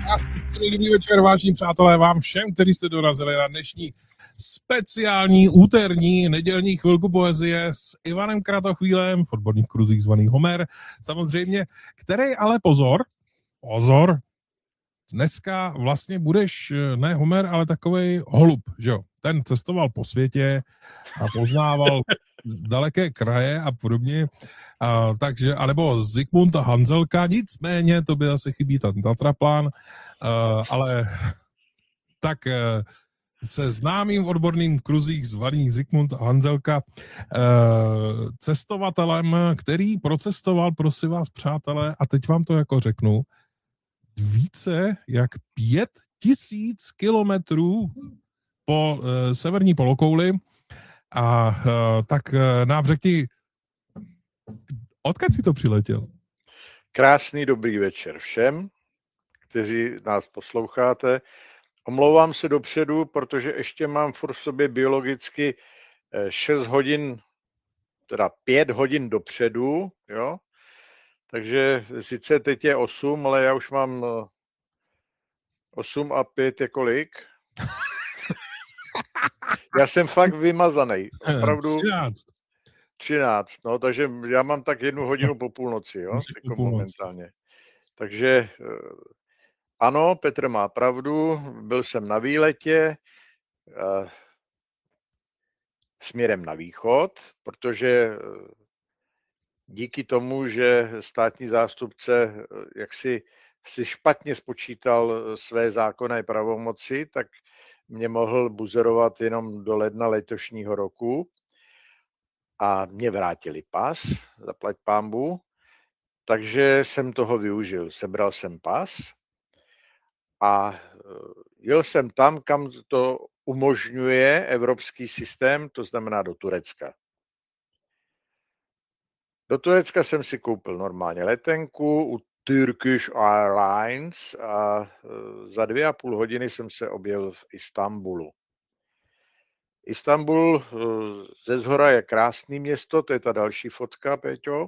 Krásný dobrý večer, vážení přátelé, vám všem, kteří jste dorazili na dnešní speciální úterní nedělní chvilku poezie s Ivanem Kratochvílem, v odborných kruzích zvaný Homer, samozřejmě, který ale pozor, dneska vlastně budeš ne Homer, ale takovej holub, že jo? Ten cestoval po světě a poznával daleké kraje a podobně. Takže, anebo Zikmund a Hanzelka, nicméně to by asi chybí ten Tatraplán, ale tak se známým odborným kruzích zvaných Zikmund a Hanzelka, cestovatelem, který procestoval, prosím vás, přátelé, a teď vám to jako řeknu, více jak 5000 kilometrů po severní polokouli. A tak nám řekni, odkud jsi to přiletěl? Krásný dobrý večer všem, kteří nás posloucháte. Omlouvám se dopředu, protože ještě mám furt v sobě biologicky 6 hodin, teda 5 hodin dopředu, jo. Takže sice teď je 8, ale já už mám 8 a 5 je kolik? Já jsem fakt vymazaný, opravdu. 13, no, takže já mám tak 1 hodinu po půlnoci, jo, momentálně. Takže ano, Petr má pravdu, byl jsem na výletě směrem na východ, protože díky tomu, že státní zástupce jaksi si špatně spočítal své zákonné pravomoci, tak mě mohl buzerovat jenom do ledna letošního roku a mě vrátili pas, zaplať pánbůh, takže jsem toho využil. Sebral jsem pas a jel jsem tam, kam to umožňuje evropský systém, to znamená do Turecka. Do Turecka jsem si koupil normálně letenku u Turkish Airlines a za 2,5 hodiny jsem se objevil v Istanbulu. Istanbul ze zhora je krásný město, to je ta další fotka, Péťo.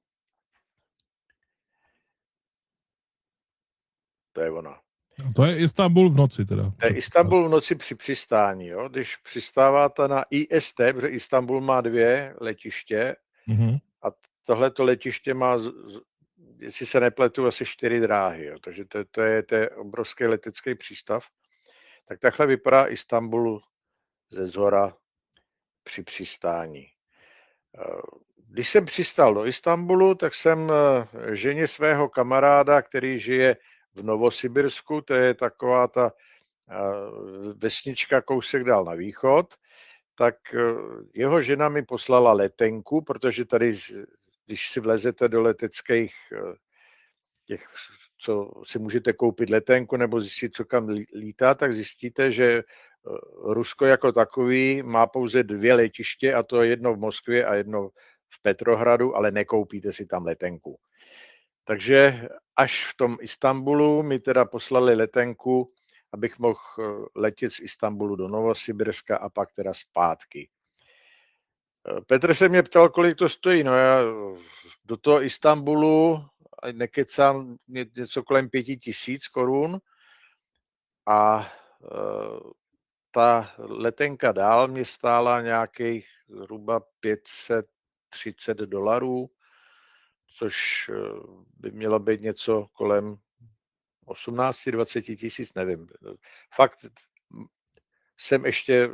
To je ona. To je Istanbul v noci teda. To je Istanbul v noci při přistání, jo? Když přistáváte na IST, protože Istanbul má 2 letiště a tohleto letiště má, jestli se nepletu, asi 4 dráhy, jo? Takže to je obrovský letecký přístav. Tak takhle vypadá Istanbul ze zhora při přistání. Když jsem přistál do Istanbulu, tak jsem ženě svého kamaráda, který žije v Novosibirsku, to je taková ta vesnička kousek dál na východ, tak jeho žena mi poslala letenku, protože tady, když si vlezete do leteckých těch, co si můžete koupit letenku nebo zjistit, co kam lítá, tak zjistíte, že Rusko jako takový má pouze 2 letiště, a to jedno v Moskvě a jedno v Petrohradu, ale nekoupíte si tam letenku. Takže až v tom Istanbulu mi teda poslali letenku, abych mohl letět z Istanbulu do Novosibirska a pak teda zpátky. Petr se mě ptal, kolik to stojí. No já do toho Istanbulu, nekecám, něco kolem 5000 korun a ta letenka dál mě stála nějakých zhruba $530, což by mělo být něco kolem 18-20 tisíc, nevím. Fakt jsem ještě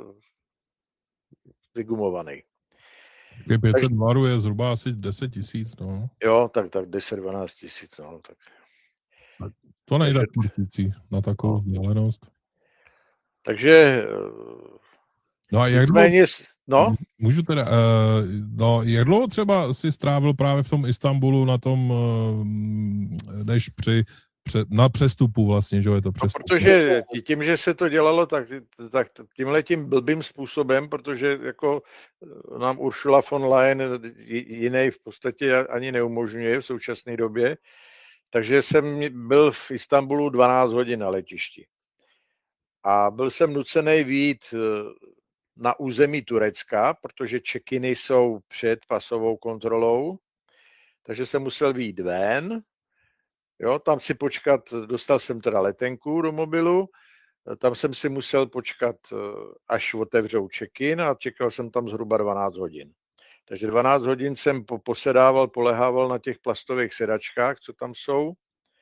vygumovaný. $500 je zhruba asi 10 tisíc, no. Jo, tak 10-12 tisíc, no. Tak. To nejde na takovou vzdálenost. Takže no a jak nicméně, no? Můžu teda, no jak dlouho třeba si strávil právě v tom Istanbulu na tom, než na přestupu vlastně, že je to přestup? No, protože tím, že se to dělalo tak tímhletím blbým způsobem, protože jako nám Ursula von Leyen jiný v podstatě ani neumožňuje v současné době, takže jsem byl v Istanbulu 12 hodin na letišti. A byl jsem nucený vyjít na území Turecka, protože check-iny jsou před pasovou kontrolou, takže jsem musel vyjít ven Jo, tam si počkat, dostal jsem teda letenku do mobilu, tam jsem si musel počkat, až otevřou check-in a čekal jsem tam zhruba 12 hodin. Takže 12 hodin jsem posedával, polehával na těch plastových sedačkách, co tam jsou.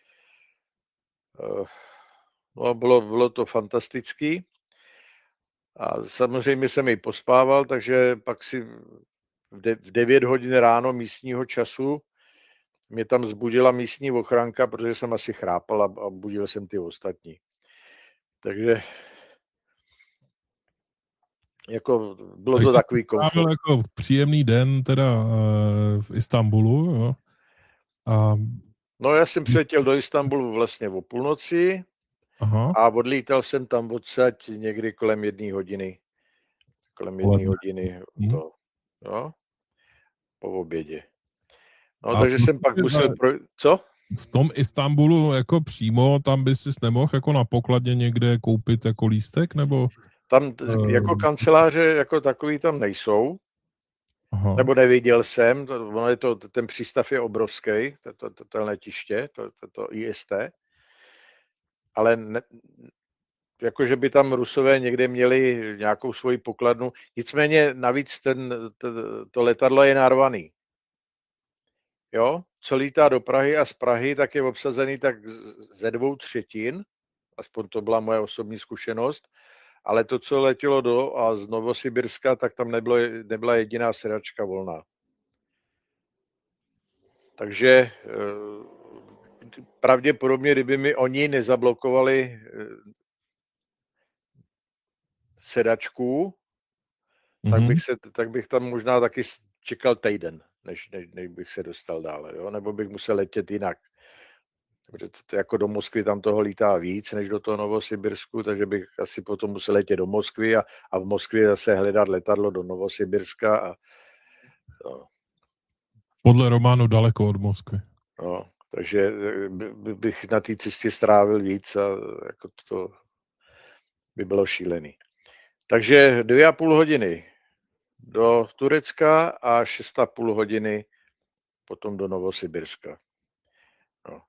No, bylo to fantastický. A samozřejmě jsem i pospával, takže pak si v 9 hodin ráno místního času mě tam zbudila místní ochranka, protože jsem asi chrápal a budil jsem ty ostatní. Takže jako bylo to takový komfort. Jako příjemný den teda v Istanbulu, jo. No já jsem přiletěl do Istanbulu vlastně o půlnoci a odlítal jsem tam odsaď někdy kolem 1 hodiny. Kolem 1 hodiny to, jo, po obědě. No, takže jsem pak musel co? V tom Istanbulu jako přímo, tam by si nemohl jako na pokladně někde koupit jako lístek, nebo? Tam jako kanceláře jako takový tam nejsou. Aha. Nebo neviděl jsem, ten přístav je obrovský, to letiště, to IST, ale ne, jako, že by tam Rusové někde měli nějakou svoji pokladnu. Nicméně navíc to letadlo je narvaný. Jo, co lítá do Prahy a z Prahy, tak je obsazený tak ze 2/3, aspoň to byla moje osobní zkušenost, ale to, co letělo z Novosibirska, tak tam nebyla jediná sedačka volná. Takže pravděpodobně, kdyby mi oni nezablokovali sedačku, tak bych tam možná taky čekal týden, než bych se dostal dále, jo? Nebo bych musel letět jinak. Protože jako do Moskvy tam toho lítá víc, než do toho Novosibirsku, takže bych asi potom musel letět do Moskvy a v Moskvě zase hledat letadlo do Novosibirska. No. Podle románu daleko od Moskvy. No, takže bych na té cestě strávil víc a jako to by bylo šílený. Takže 2,5 hodiny do Turecka a 6,5 hodiny potom do Novosibirska. No.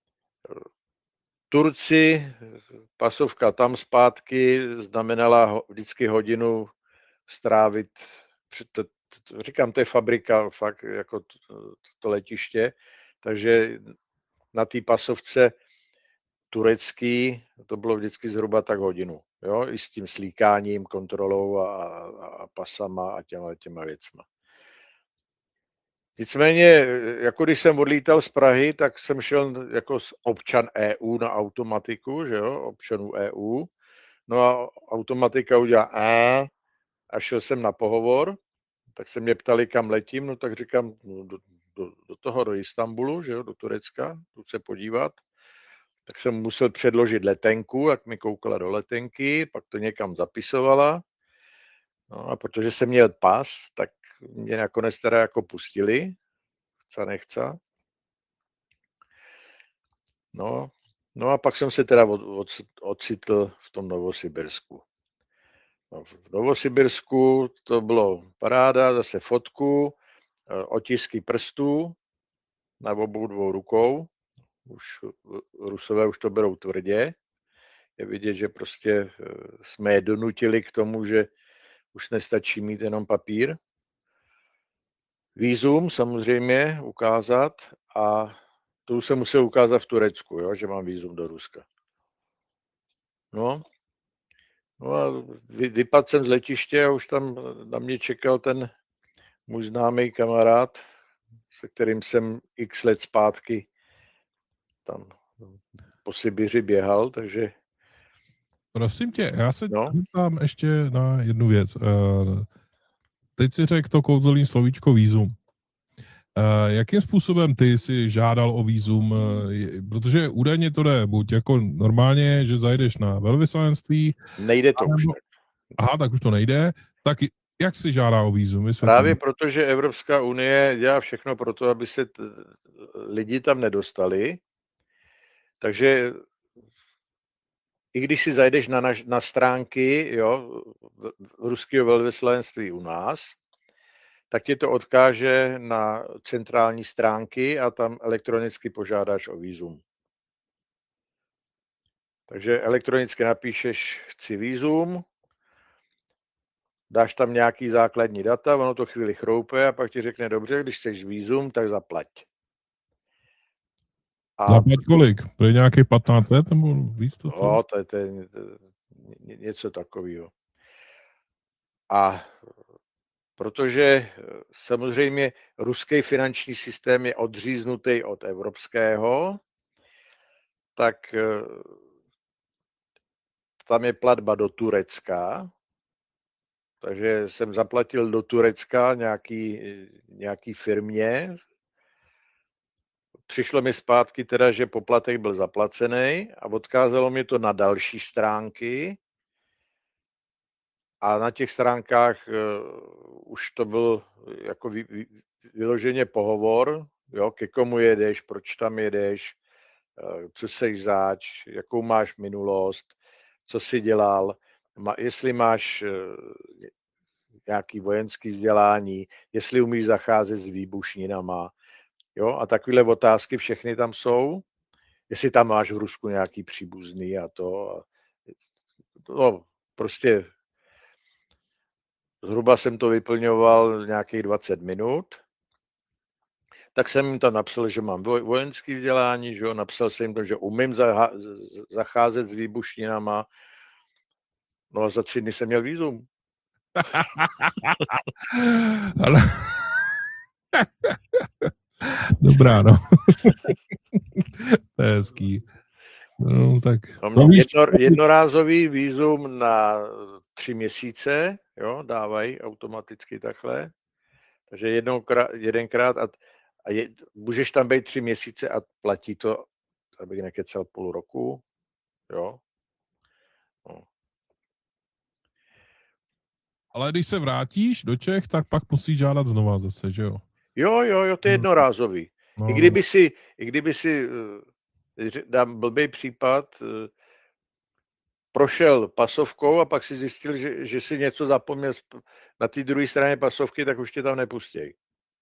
Turci, pasovka tam zpátky znamenala vždycky hodinu strávit, říkám, to je fabrika, fakt jako to letiště, takže na té pasovce turecký to bylo vždycky zhruba tak hodinu, jo, i s tím slíkáním, kontrolou a pasama a těma věcma. Nicméně, jako když jsem odlítal z Prahy, tak jsem šel jako občan EU na automatiku, že jo, občanů EU. No a automatika udělá a šel jsem na pohovor, tak se mě ptali, kam letím, no tak říkám, no, do Istanbulu, že jo, do Turecka, jdu se podívat. Tak jsem musel předložit letenku, jak mi koukala do letenky, pak to někam zapisovala. No a protože jsem měl pas, tak mě nakonec teda jako pustili, chce nechce. No a pak jsem se teda ocitl v tom Novosibirsku. No, v Novosibirsku to bylo paráda, zase fotku, otisky prstů na obou dvou rukou. Rusové už to berou tvrdě. Je vidět, že prostě jsme je donutili k tomu, že už nestačí mít jenom papír. Vízum samozřejmě ukázat a to už jsem musel ukázat v Turecku, jo, že mám vízum do Ruska. No a vypadl jsem z letiště a už tam na mě čekal ten můj známý kamarád, se kterým jsem x let zpátky tam po Sibiři běhal, takže... Prosím tě, já se tam ještě na jednu věc. Teď si řekl to kouzelný slovíčko vízum. Jakým způsobem ty si žádal o vízum? Protože údajně to jde buď jako normálně, že zajdeš na velvyslanectví. Nejde to už. Aha, tak už to nejde. Tak jak si žádá o vízum? Právě protože Evropská unie dělá všechno pro to, aby se lidi tam nedostali. Takže i když si zajdeš na stránky, jo, ruského velvyslanectví u nás, tak tě to odkáže na centrální stránky a tam elektronicky požádáš o vízum. Takže elektronicky napíšeš chci vízum, dáš tam nějaký základní data, ono to chvíli chroupe a pak ti řekne dobře, když chceš vízum, tak zaplať. A Zaplať kolik? To je nějakých 15 let nebo víc to? no, to je něco takového. A protože samozřejmě ruský finanční systém je odříznutý od evropského, tak tam je platba do Turecka, takže jsem zaplatil do Turecka nějaký firmě. Přišlo mi zpátky teda, že poplatek byl zaplacený a odkázalo mi to na další stránky. A na těch stránkách už to byl jako vyloženě pohovor, jo, ke komu jedeš, proč tam jedeš, co seš zač, jakou máš minulost, co jsi dělal, jestli máš nějaký vojenský vzdělání, jestli umíš zacházet s výbušninama, jo, a takovéhle otázky všechny tam jsou, jestli tam máš v Rusku nějaký příbuzný a to, no, prostě zhruba jsem to vyplňoval nějakých 20 minut, tak jsem jim tam napsal, že mám vojenské vzdělání, že jo? Napsal jsem jim to, že umím zacházet s výbušninama, no a za 3 dny jsem měl vízum. Ale... Dobrá, no. To je hezký. No, tak... Jednorázový vízum na 3 měsíce, jo, dávají automaticky takhle. Takže jedenkrát a můžeš tam být 3 měsíce a platí to, abych nekecal, půl roku, jo. No. Ale když se vrátíš do Čech, tak pak musíš žádat znova zase, že jo? Jo, to je jednorázový. No, I kdyby si dám blbý případ, prošel pasovkou a pak si zjistil, že si něco zapomněl na té druhé straně pasovky, tak už tě tam nepustějí.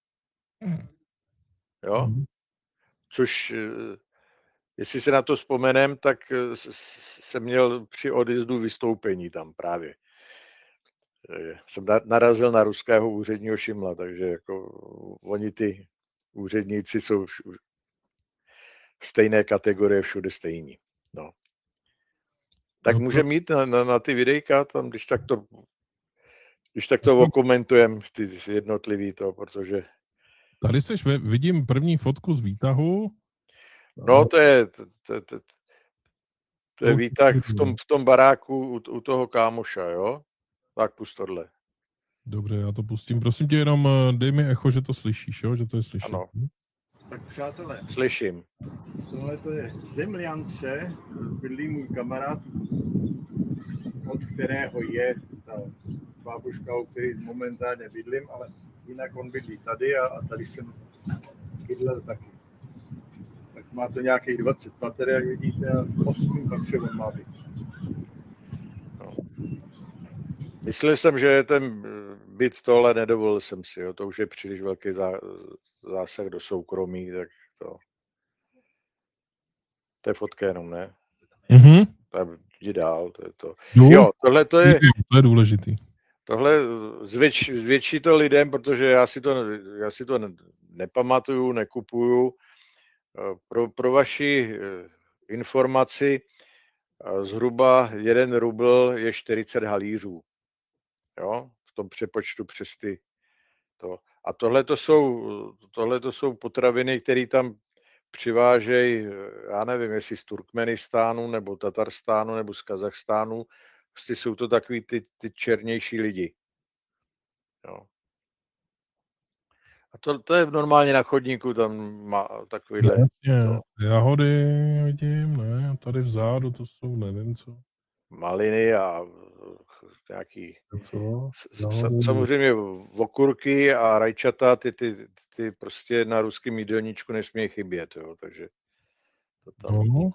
Jo? Což, jestli se na to vzpomenem, tak jsem měl při odjezdu vystoupení tam právě. Jsem narazil na ruského úředního šimla, takže jako oni ty úředníci jsou stejné kategorie, všude stejní. No. Tak no, můžeme mít na ty videjka, tam, když tak to okomentujeme, ty jednotlivý to, protože... Tady vidím první fotku z výtahu. No, to je výtah v tom baráku u toho kámoša, jo? Tak pust tohle. Dobře, já to pustím. Prosím tě, jenom dej mi echo, že to slyšíš, jo? Že to je slyšet. Ano. Tak přátelé, slyším. Tohle to je Zemljance, bydlí můj kamarád, od kterého je ta bábuška, o který momentálně bydlím, ale jinak on bydlí tady a tady jsem bydlel taky. Tak má to nějakých 20 pater, jak vidíte, a 8 patře on má být. No. Myslel jsem, že je ten byt tohle, nedovolil jsem si, jo. To už je příliš velký zásah do soukromí, tak to je fotka jenom, ne? Mhm. Jdi dál, to je to. Jo, tohle to je důležitý. Tohle zvětší to lidem, protože já si to nepamatuju, nekupuju. Pro vaši informaci, zhruba 1 rubl je 40 halířů. Jo? V tom přepočtu přes to. A tohle to jsou potraviny, které tam přivážejí, já nevím, jestli z Turkmenistánu, nebo Tatarstánu, nebo z Kazachstánu. Prostě jsou to takový ty černější lidi. Jo. A to je normálně na chodníku, tam má takovýhle. Jahody vidím, ne, tady vzadu to jsou, nevím co. Maliny a nějaký, co? Samozřejmě okurky a rajčata, ty prostě na ruském jídelníčku nesmějí chybět, jo, takže to tam. No.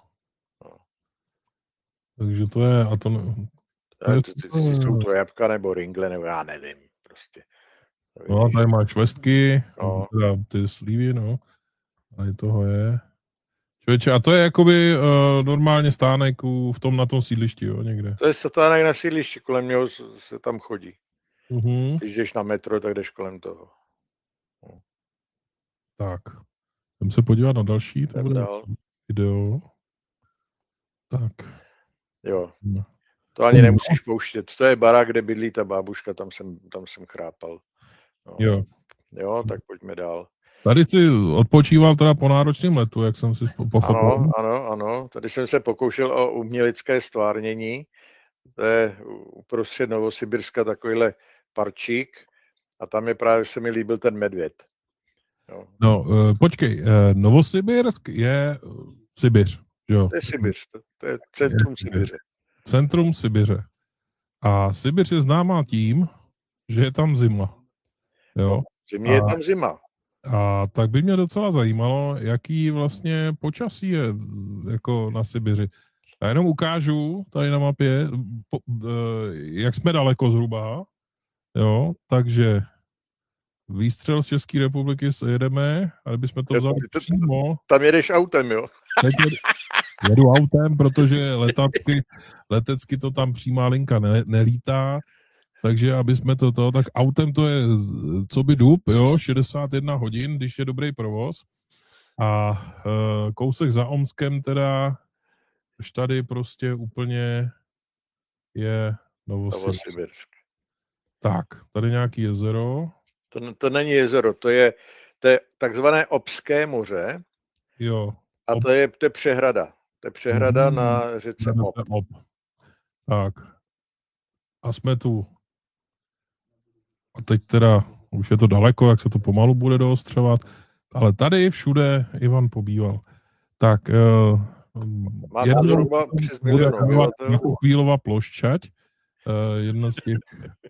Takže to je, a to... Jsou to jabka nebo ringle, nebo já nevím, prostě. No a tady máš švestky, no. teda ty slívy, no. A toho je Člověče, a to je jakoby normálně stánek na tom sídlišti, jo, někde. To je stánek na sídlišti, kolem něho se tam chodí. Mhm. Když jdeš na metro, tak jdeš kolem toho. Tak. Jdem se podívat na další, to Jdem bude dál. video. Tak. Jo. No. To ani nemusíš pouštět. To je barák, kde bydlí ta bábuška, tam jsem chrápal. No. Jo, tak pojďme dál. Tady si odpočíval teda po náročném letu, jak jsem si pochopil. Ano. Tady jsem se pokoušel o umělecké stvárnění. To je uprostřed Novosibirska takovýhle parčík a tam je právě, se mi líbil ten medvěd. Jo. No, počkej, Novosibirsk je Sibiř, jo? To je Sibiř, to je centrum Sibiře. Centrum Sibiře. A Sibiř je známá tím, že je tam zima. Jo? No, zimě je tam zima. A tak by mě docela zajímalo, jaký vlastně počasí je jako na Sibiři. Já jenom ukážu tady na mapě, jak jsme daleko zhruba. Jo, takže výstřel z České republiky jedeme, ale bychom to vzali přímo. Tam jedeš autem, jo? Teď jedu autem, protože letecky to tam přímá linka nelítá, takže aby jsme tak autem to je co by dub, jo, 61 hodin, když je dobrý provoz. A kousek za Omskem teda, už tady prostě úplně je Novosibirsk. Tak, tady nějaký jezero. To není jezero, to je takzvané Obské moře. Jo. A to je přehrada. To je přehrada na řece Ob. Tak. A jsme tu. A teď teda, už je to daleko, jak se to pomalu bude doostřovat, ale tady všude Ivan pobýval. Tak má to zhruba přes milion obyvatel. Chvílová plošťať. Jedna z těch.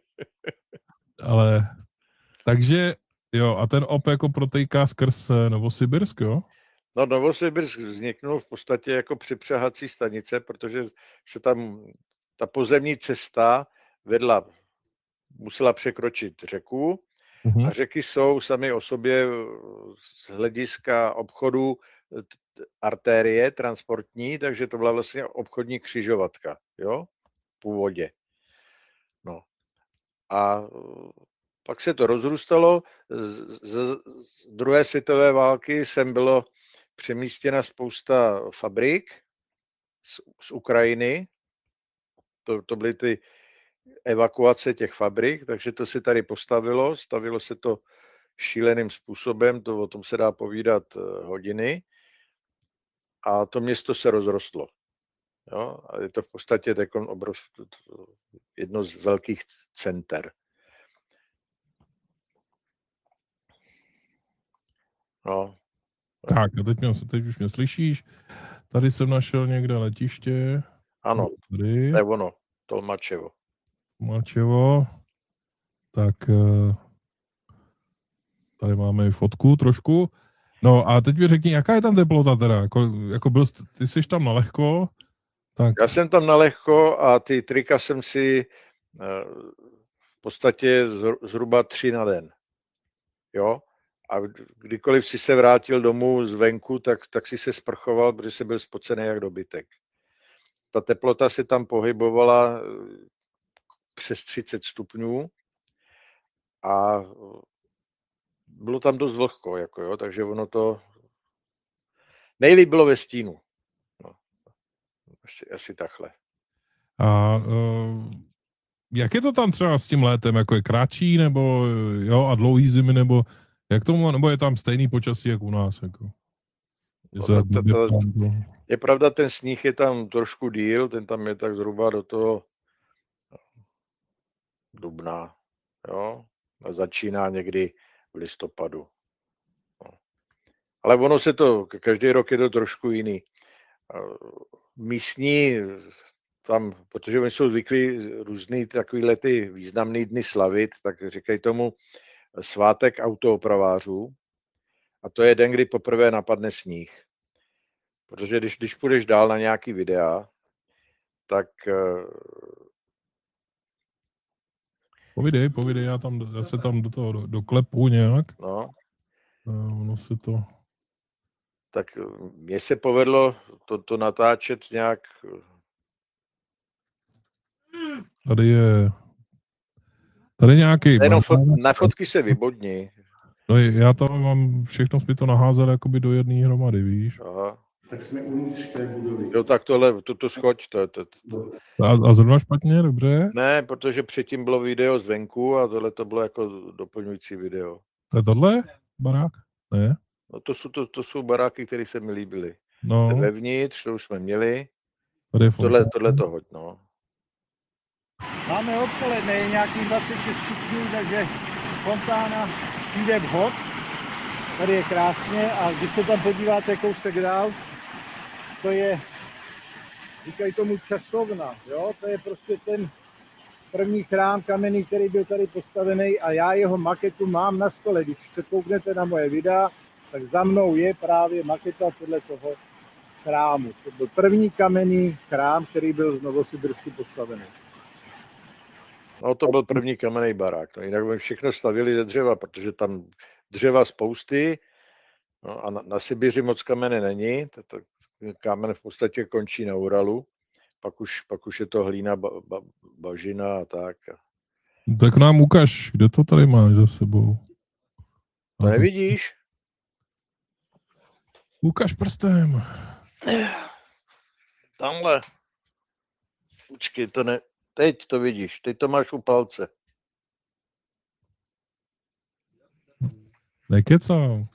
Ale takže jo, a ten Ob jako protejká skrz Novosibirsk, jo? No, Novosibirsk vzniknul v podstatě jako připřahací stanice, protože se tam ta pozemní cesta musela překročit řeku a řeky jsou sami o sobě z hlediska obchodu artérie transportní, takže to byla vlastně obchodní křižovatka, jo, původně. No. A pak se to rozrůstalo. Z druhé světové války sem bylo přemístěna spousta fabrik z Ukrajiny. To byly ty evakuace těch fabrik, takže to se tady postavilo. Stavilo se to šíleným způsobem, o tom se dá povídat hodiny. A to město se rozrostlo. Jo? A je to v podstatě jedno z velkých center. No. Tak, a teď už mě slyšíš. Tady jsem našel někde letiště. Ano, tady. to je ono, Tolmačevo. Tak tady máme i fotku trošku. No a teď mi řekni, jaká je tam teplota teda? Jako ty jsi tam na lehko? Tak. Já jsem tam na lehko a ty trika jsem si v podstatě zhruba 3 na den. Jo? A kdykoliv si se vrátil domů zvenku, tak si se sprchoval, protože jsi byl spocený jak dobytek. Ta teplota se tam pohybovala přes 30 stupňů a bylo tam dost vlhko, takže ono to nejlíp bylo ve stínu. No. Asi takhle. A jak je to tam třeba s tím létem? Jako je kratší, nebo jo, a dlouhý zimy, nebo jak tomu, nebo je tam stejný počasí, jak u nás? Jako? Je pravda, ten sníh je tam trošku díl, ten tam je tak zhruba do toho dubna, jo, a začíná někdy v listopadu. No. Ale ono se to, každý rok je to trošku jiný. Místní tam, protože oni jsou zvyklí různý takovýhle ty významný dny slavit, tak říkají tomu svátek autoopravářů. A to je den, kdy poprvé napadne sníh. Protože když půjdeš dál na nějaký videa, tak... Povídej, já se tam do toho doklepu nějak. No. Ono se to... tak mně se povedlo to natáčet nějak. Tady nějaký... Jenom na fotky se vybodni. No já to mám, všechno mi to naházel jakoby do jedné hromady, víš? Aha. Tak jsme uvnitř té budovy. Jo, tak tohle, to schoď. A zrovna špatně, dobře? Ne, protože předtím bylo video zvenku a tohle to bylo jako doplňující video. To je tohle barák? Ne? No to jsou baráky, které se mi líbily. No. Vevnitř, to už jsme měli. Tady je Tohle to hoď, no. Máme odpoledne, je nějakých 26 stupňů, takže fontána přijde vhod. Tady je krásně a když se tam podíváte kousek dál, to je, říkají tomu časovna, jo? To je prostě ten první chrám kamenný, který byl tady postavený a já jeho maketu mám na stole. Když se kouknete na moje videa, tak za mnou je právě maketa podle toho chrámu. To byl první kamenný chrám, který byl v Novosibirsku postavený. No to byl první kamenný barák. No, jinak by všechno stavili ze dřeva, protože tam dřeva spousty, no a na Sibiři moc kamene není, kámen v podstatě končí na Uralu, pak už je to hlína, bažina a tak. Tak nám ukaž, kde to tady máš za sebou. To nevidíš? Ukaž prstem. Tamhle. Počkej, to ne... Teď to vidíš, teď to máš u palce. Nekecám.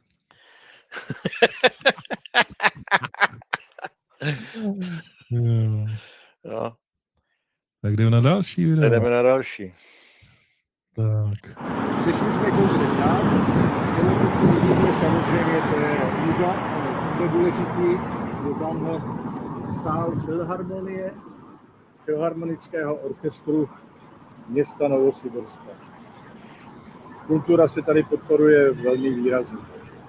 Jo. Tak jdeme na další video. Jdeme na další. Tak. Přišli jsme kousek dál, tohle, co vidíme, samozřejmě to je úřad, ale to je důležitý, je tamhle sál Filharmonického orchestru města Novosibirska. Kultura se tady podporuje velmi výrazně.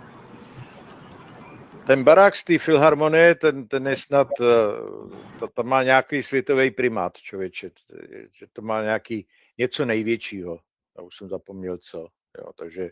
Ten barák z té filharmonie, ten je snad, tam má nějaký světový primát, člověče, že to má něco největšího. Já už jsem zapomněl co, jo, takže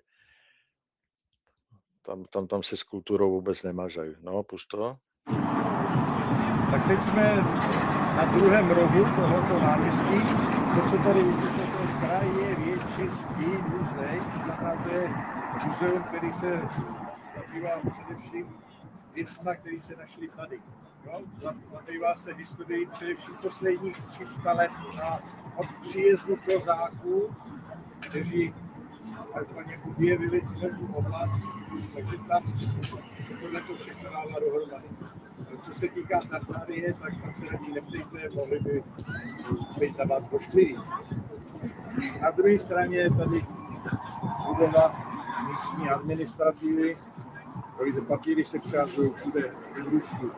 tam se s kulturou vůbec nemažají. No, pusto. Tak teď jsme na druhém rohu tohoto náměstí. To, co tady vidíte, to kraj je věčistý muzej. To je muzeum, který se zabývá především věcma, které se našly tady. Zabývá se historií především posledních 300 let od příjezdu kozáků, kteří takzvaně objevili tu oblast, takže tam se tohleto všechno dává dohromady. Co se týká Tartárie, tak tam se radši neptejte, mohli by být na vás pošklivý. Na druhé straně je tady budova místní administrativy, kde papíry se přážují všude v Rusku.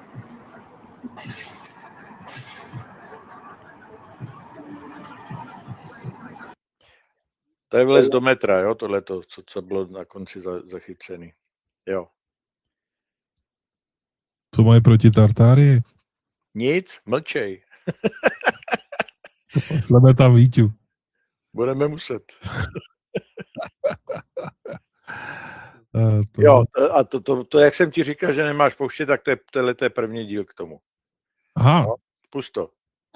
To je vlez do metra, jo, tohleto, co bylo na konci zachycený. Jo. Co mají proti Tartárii? Nic, mlčej. Pošleme tam Víťu. Budeme muset. To... Jo, a to, jak jsem ti říkal, že nemáš pouštět, tak to je první díl k tomu. Aha. No, pusto.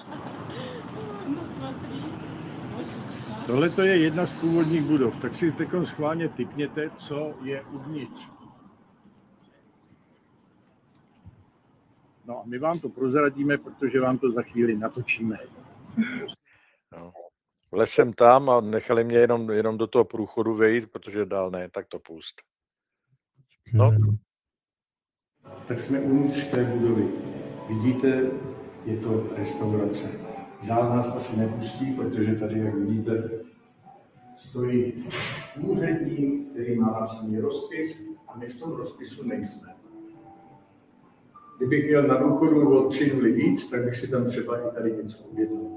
Tohle to je jedna z původních budov, tak si teď schválně tipněte, co je uvnitř. No a my vám to prozradíme, protože vám to za chvíli natočíme. No. Vlez jsem tam a nechali mě jenom do toho průchodu vejít, protože dál ne, tak to pust. No. Tak jsme uvnitř té budovy. Vidíte, je to restaurace. Dál nás asi nepustí, protože tady, jak vidíte, stojí úředník, který má vlastní rozpis a my v tom rozpisu nejsme. Kdybych měl na důchodu o 3 nuly víc, tak bych si tam třeba i tady něco objednal.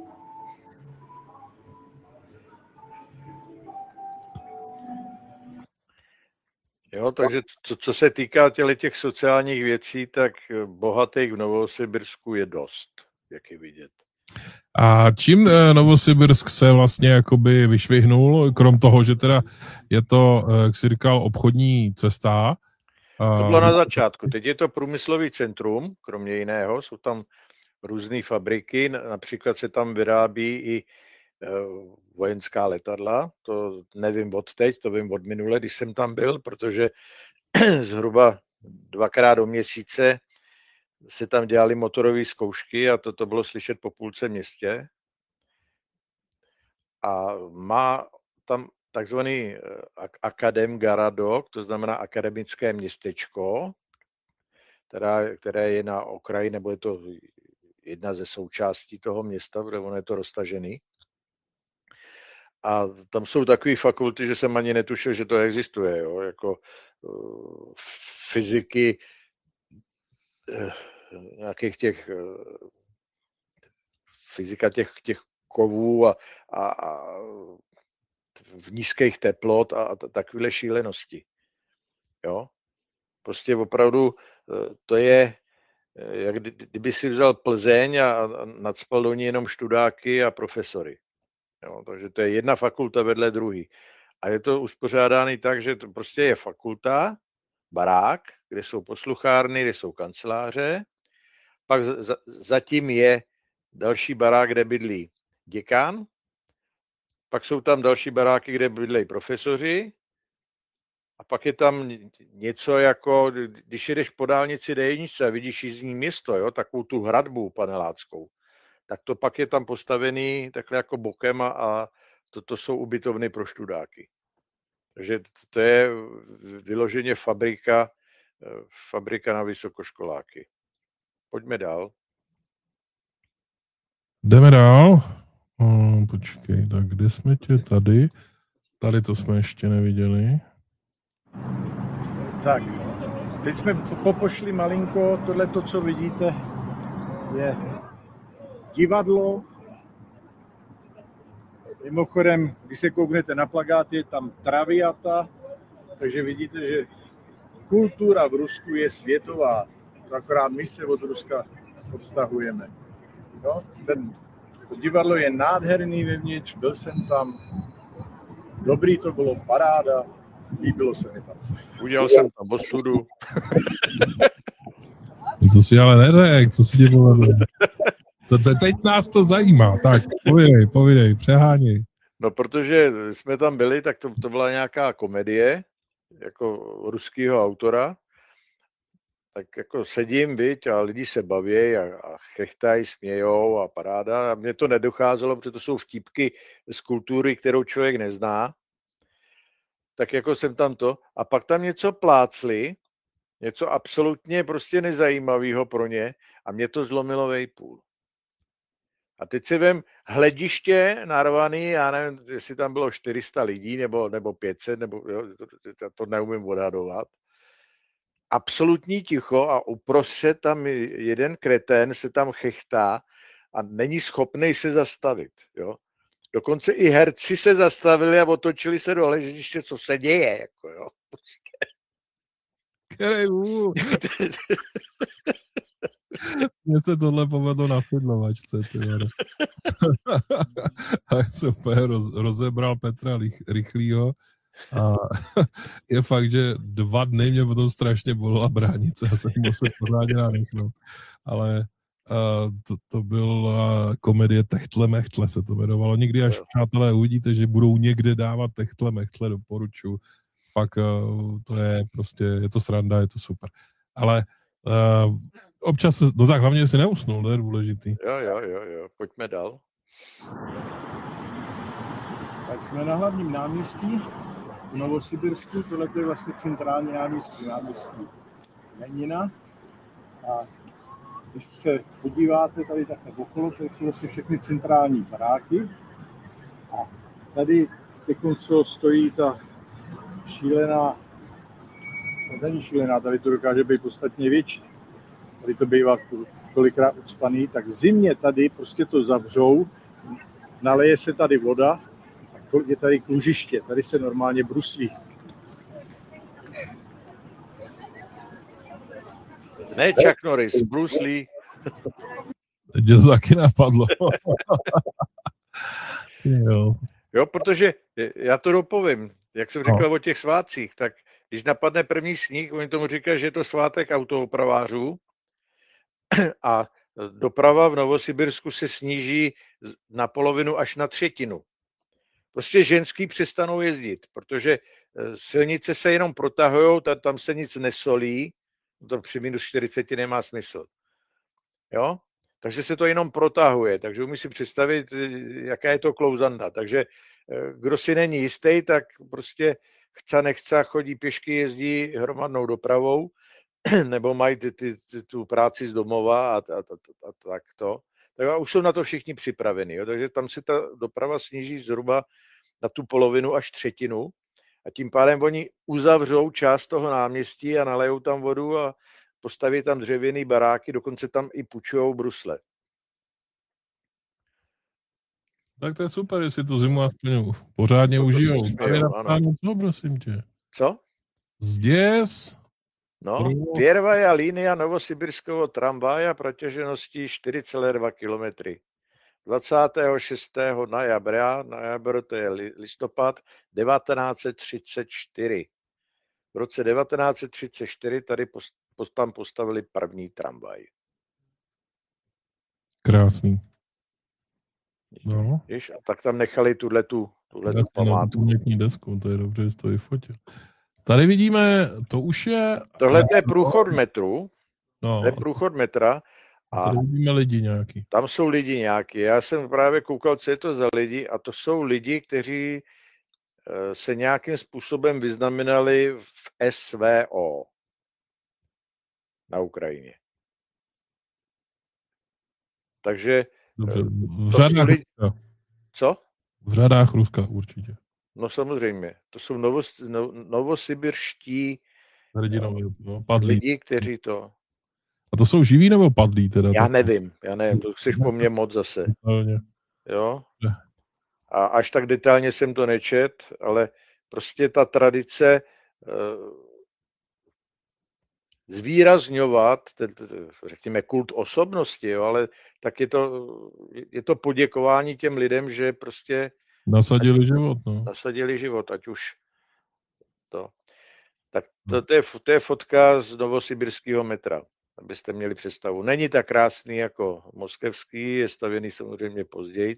Jo, takže co se týká těch sociálních věcí, tak bohatých v Novosibirsku je dost, jak je vidět. A čím Novosibirsk se vlastně jakoby vyšvihnul, krom toho, že teda je to, jak jsi říkal, obchodní cesta? To bylo na začátku. Teď je to průmyslový centrum, kromě jiného. Jsou tam různé fabriky, například se tam vyrábí i vojenská letadla. To nevím od teď, to vím od minule, když jsem tam byl, protože zhruba 2krát do měsíce se tam dělaly motorové zkoušky a to bylo slyšet po půlce městě. A má tam takzvaný Akadem Garadok, to znamená akademické městečko, které je na okraji, nebo je to jedna ze součástí toho města, protože ono je to roztažený. A tam jsou takové fakulty, že jsem ani netušil, že to existuje, jo? Jako fyziky, nějakých těch fyzika těch kovů a v nízkých teplot a takové šílenosti. Jo? Prostě opravdu to je, jak kdyby si vzal Plzeň a nacpal do ní jenom študáky a profesory. Jo? Takže to je jedna fakulta vedle druhý. A je to uspořádáno tak, že to prostě je fakulta, barák, kde jsou posluchárny, kde jsou kanceláře, pak zatím je další barák, kde bydlí děkan, pak jsou tam další baráky, kde bydlejí profesoři a pak je tam něco jako, když jedeš po dálnici D1 a vidíš jízdní město, jo, takovou tu hradbu paneláckou, tak to pak je tam postavený takhle jako bokem a to jsou ubytovny pro študáky. Takže to je vyloženě fabrika na vysokoškoláky. Pojďme dál. Jdeme dál. Počkej, tak kde jsme tě? Tady. Tady to jsme ještě neviděli. Tak, teď jsme popošli malinko, tohle to, co vidíte, je divadlo. Mimochodem, když se kouknete na plakát, je tam Traviata, takže vidíte, že kultura v Rusku je světová. To akorát my se od Ruska odstahujeme. Jo? To divadlo je nádherný vevnitř, byl jsem tam, dobrý to bylo, paráda, líbilo se mi tam. Udělal jsem tam ostudu. To si ale neřek, co si tě povedlo. Teď nás to zajímá, tak povídej, přeháněj. No, protože jsme tam byli, tak to byla nějaká komedie, jako ruského autora. Tak jako sedím, viď, a lidi se baví a chechtají, smějou a paráda. A mně to nedocházelo, protože to jsou vtípky z kultury, kterou člověk nezná. Tak jako jsem tam to. A pak tam něco plácli, něco absolutně prostě nezajímavého pro ně a mě to zlomilo vejpůl. A teď si vem hlediště narvaný, já nevím, jestli tam bylo 400 lidí nebo 500, nebo jo, to neumím odhadovat. Absolutní ticho a uprostřed tam jeden kretén se tam chechtá a není schopný se zastavit. Jo? Dokonce i herci se zastavili a otočili se do hlediště, co se děje. Jako, jo? Mně se tohle povedlo na fidlovačce. A jsem úplně rozebral Petra Rychlýho. A je fakt, že 2 dny mě potom strašně bolela bránice a jsem musel pořádně nadechnout. Ale to byla komedie Techtle Mechtle se to jmenovalo. Někdy až přátelé uvidíte, že budou někde dávat Techtle Mechtle, doporučuji. Pak to je prostě, je to sranda, je to super. Ale občas, no tak hlavně si neusnul, to je důležitý. Jo, pojďme dál. Tak jsme na hlavním náměstí v Novosibirsku, tohle je vlastně centrální náměstí Lenina. A když se podíváte tady takhle okolo, to jsou vlastně všechny centrální baráky. A tady co stojí ta šílená, to není šílená, tady to dokáže být podstatně větší. Tady to bývá tolikrát ucpaný, tak v zimě tady prostě to zavřou, naleje se tady voda a je tady klužiště, tady se normálně bruslí. Ne Chuck Norris, Bruce Lee. Mě to taky napadlo. Jo, protože já to dopovím, jak jsem řekl o těch svátcích, tak když napadne první sníh, oni tomu říkají, že je to svátek autoopravářů a doprava v Novosibirsku se sníží na polovinu až na třetinu. Prostě ženský přestanou jezdit, protože silnice se jenom protahují, tam se nic nesolí, to při minus 40 nemá smysl. Jo? Takže se to jenom protahuje, takže umí si představit, jaká je to klouzanda. Takže kdo si není jistý, tak prostě chce nechce, chodí pěšky, jezdí hromadnou dopravou, nebo mají tu práci z domova a takto. Tak už jsou na to všichni připraveni. Jo? Takže tam se ta doprava sníží zhruba na tu polovinu až třetinu a tím pádem oni uzavřou část toho náměstí a nalejou tam vodu a postaví tam dřevěný baráky, dokonce tam i půjčujou brusle. Tak to je super, jestli tu zimu aspoň pořádně užijou. Tady napsáno, co, prosím tě? Co? Zděs. No, первая linia novosibirského tramvaja protěžeností 4,2 km. 26. noябr, to je listopad 1934. V roce 1934 tady tam postavili první tramvaj. Krásný. No. Víš, a tak tam nechali tuhletu památku. Desku, to je dobře, že to vyfotil. Tady vidíme, to už je... Tohle je průchod metru. No. To je průchod metra. A tady vidíme lidi nějaký. Tam jsou lidi nějaký. Já jsem právě koukal, co je to za lidi, a to jsou lidi, kteří se nějakým způsobem vyznamenali v SVO na Ukrajině. Takže... Dobře, v řadách Ruska. Co? V řadách Ruska určitě. No samozřejmě. To jsou novosibirští lidi, kteří to... A to jsou živí nebo padlí teda? Já nevím, to chceš po mně moc zase. Jo? A až tak detailně jsem to nečet, ale prostě ta tradice zvýrazňovat, řekněme, kult osobnosti, jo, ale tak je to poděkování těm lidem, že prostě nasadili život. No. Nasadili život, ať už to. Tak to je fotka z novosibirského metra, abyste měli představu. Není tak krásný jako moskevský, je stavěný samozřejmě později.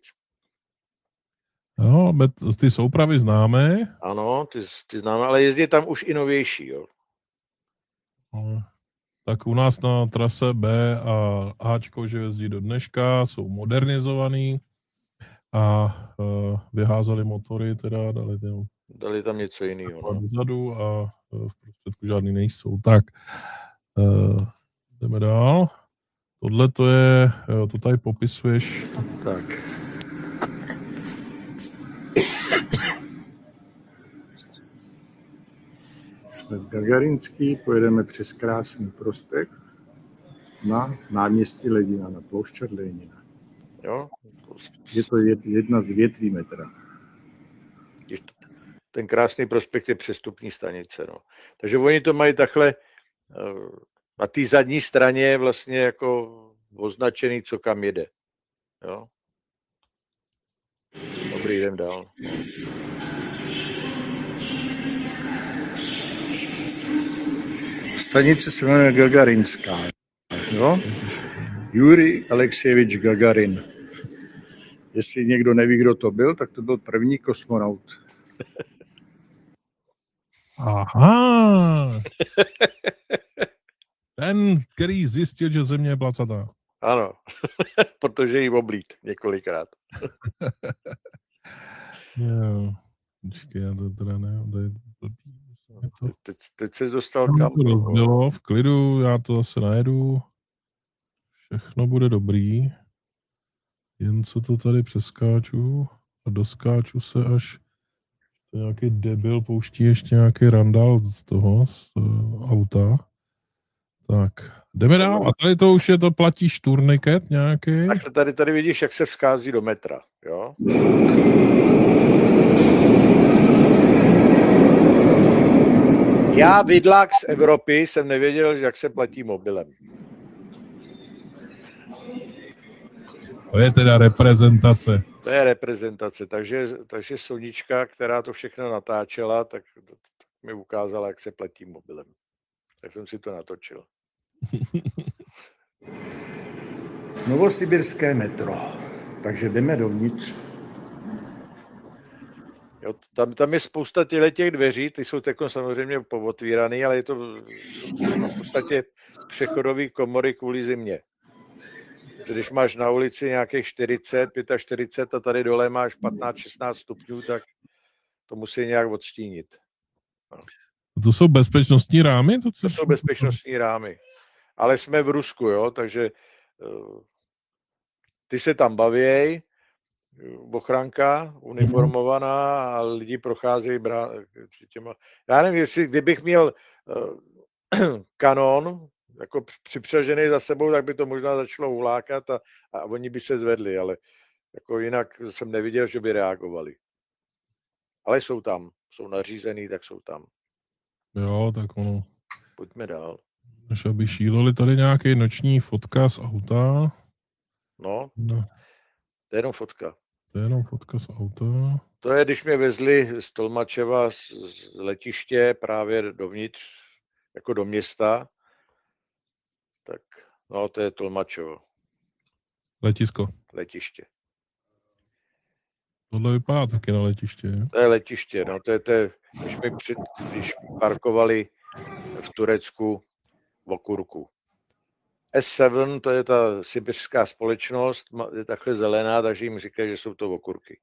No, ty soupravy známe. Ano, ty známe, ale jezdí tam už i novější. Jo. No, tak u nás na trase B a Ačko, že jezdí do dneška, jsou modernizovaný a vyházeli motory, teda dali tam něco jiného. No. Vzadu a v prostředku žádný nejsou. Tak, jdeme dál. Tohle to je, to tady popisuješ. Tak. Jsme v Gagarinský, pojedeme přes Krásný prospekt na náměstí Lenina, na ploušťad Lenina. Jo. Je to jedna z větví metra. Ten Krásný prospekt je přestupní stanice. No. Takže oni to mají takhle na té zadní straně vlastně jako označený, co kam jede. Jo. Dobrý, jdem dál. Stanice se jmenuje Gagarinská. Jo? Jurij Alexejevič Gagarin. Jestli někdo neví, kdo to byl, tak to byl první kosmonaut. Aha! Ten, který zjistil, že Země je placatá. Ano, protože jí oblít několikrát. Jo. Počkej, já to teda ne. Teď se dostal kam. Bylo v klidu, já to zase najedu. Všechno bude dobrý. Jen co to tady přeskáču a doskáču se až nějaký debil pouští ještě nějaký randál z auta. Tak, jdeme dál. A tady to už je to, platíš turniket nějaký? Tak tady vidíš, jak se vzchází do metra, jo? Já, vidlák z Evropy, jsem nevěděl, jak se platí mobilem. To je teda reprezentace. To je reprezentace, takže Sonička, která to všechno natáčela, tak mi ukázala, jak se pletí mobilem. Tak jsem si to natočil. Novosibirské metro. Takže jdeme dovnitř. Jo, tam je spousta těch dveří, ty jsou teď samozřejmě povotvíraný, ale je to v podstatě přechodový komory kvůli zimě. Když máš na ulici nějakých 40, 45 a tady dole máš 15-16 stupňů, tak to musí nějak odstínit. No. To jsou bezpečnostní rámy? To jsou bezpečnostní rámy. Ale jsme v Rusku, jo, takže ty se tam ochranka uniformovaná a lidi procházejí těma. Já nevím, jestli kdybych měl kanon jako připřažený za sebou, tak by to možná začalo hulákat a oni by se zvedli, ale jako jinak jsem neviděl, že by reagovali. Ale jsou tam, jsou nařízený, tak jsou tam. Jo, tak ono. Pojďme dál. Než aby šíleli tady nějaký noční fotka z auta. No, to je jenom fotka. To je jenom fotka z auta. To je, když mě vezli z Tolmačeva z letiště právě dovnitř, jako do města. Tak, no, to je Tolmačevo. Letiště. Tohle vypadá taky na letiště. To je letiště, no, to je když parkovali v Turecku v okurku. S7, to je ta sibiřská společnost, je takhle zelená, takže jim říkají, že jsou to okurky.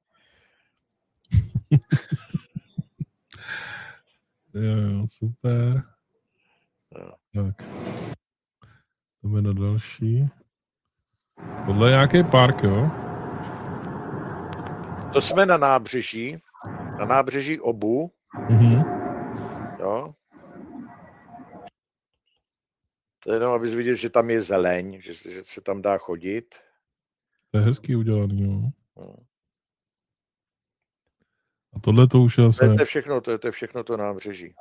Jo, super. No. Tak. Jdeme na další. Tohle je nějaký park, jo? To jsme na nábřeží Obu. Mhm. Jo. To je jenom, abys viděl, že tam je zeleň, že se tam dá chodit. To je hezký udělaný, jo. No. A tohle to už je zase... To je všechno to nábřeží.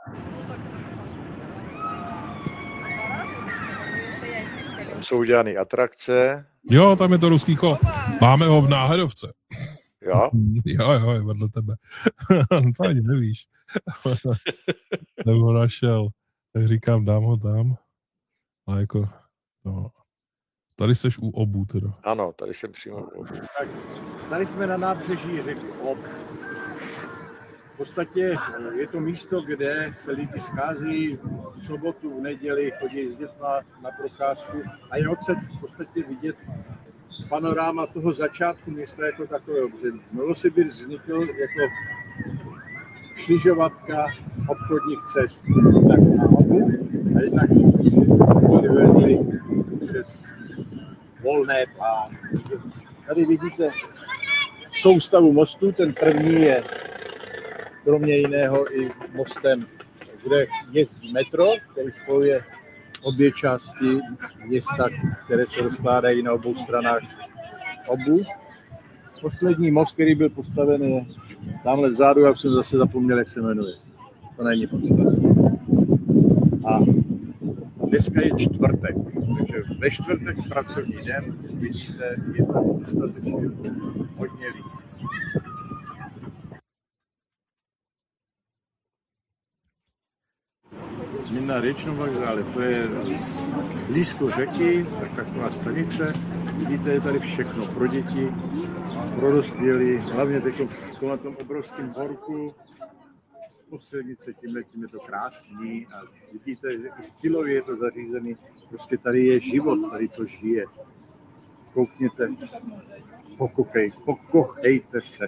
Tam jsou udělané atrakce. Jo, tam je to ruský kolo. Máme ho v Náhledovce. Jo? Jo, je vedle tebe. To ani nevíš. Nebo ho našel. Tak říkám, dám ho tam. A jako, no. Tady seš u Obu teda. Ano, tady jsem přímo u Obu. Tak, tady jsme na nábřeží řeky Ob. V podstatě je to místo, kde se lidi schází v sobotu, v neděli, chodí s dětma na procházku a je odsud v podstatě vidět panoráma toho začátku města jako takového. Novosibir vznikl jako křižovatka obchodních cest. Tak na Obu a jednak přivezli přes Volné plány. Tady vidíte soustavu mostů, ten první je kromě jiného i mostem, kde jezdí metro, který spojuje obě části města, které se rozkládají na obou stranách Obu. Poslední most, který byl postaven, je tamhle vzadu, já jsem zase zapomněl, jak se jmenuje. To není podstatné. A dneska je čtvrtek, takže ve čtvrtek pracovní den vidíte, je tam dostatečně hodně lidí. My na Řečnom vokzále, to je blízko řeky, tak taková stanice. Vidíte, je tady všechno pro děti, pro dospělí, hlavně v na tom obrovském horku. Po silnice tímhletím je to krásný a vidíte, že i stylově je to zařízený. Prostě tady je život, tady to žije. Koukněte, pokochejte se.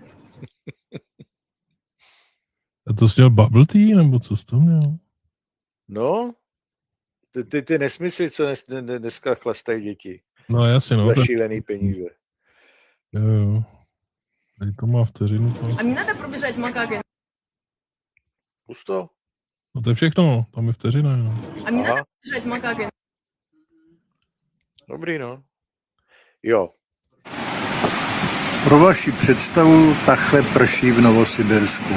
A to jsi měl bubble tea, nebo co jsi to měl? No, ty nesmysly, co dneska chlastají děti. No jasně, no. Za šílený peníze. Jo. Tady to má vteřinu. A mě надо proběžet makákem. Pusto? No to je všechno, tam je vteřina. No. A mě надо proběžet makákem. Dobrý, no. Jo. Pro vaši představu takhle prší v Novosibirsku.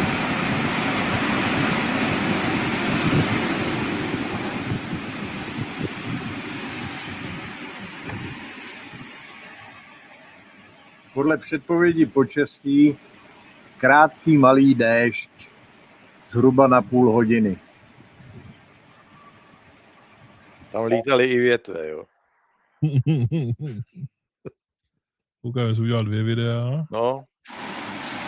Podle předpovědi počasí krátký malý déšť. zhruba na půl hodiny. Tam lítaly i větve, jo. Lukáš udělal 2 videa. No,